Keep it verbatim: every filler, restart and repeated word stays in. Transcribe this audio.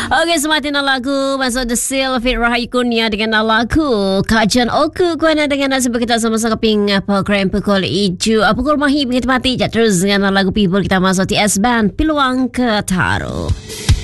Okey, sematin lagu masuk The Seal Fit Rahayu Kurnia dengan lagu Kajian Oku kuana dengan nasib kita sama-sama keping program pukul hijau pukul mahi begitu mati terus dengan lagu People kita masuk T S Band Peluang Ketaruh.